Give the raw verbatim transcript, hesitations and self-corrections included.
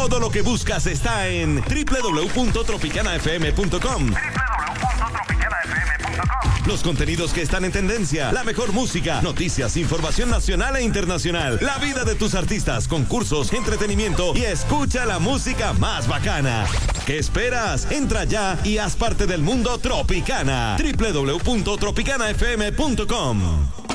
Todo lo que buscas está en doble u doble u doble u punto tropicana f m punto com. doble u doble u doble u punto tropicana f m punto com. Los contenidos que están en tendencia, la mejor música, noticias, información nacional e internacional, la vida de tus artistas, concursos, entretenimiento y escucha la música más bacana. ¿Qué esperas? Entra ya y haz parte del mundo Tropicana. doble u doble u doble u punto tropicana f m punto com.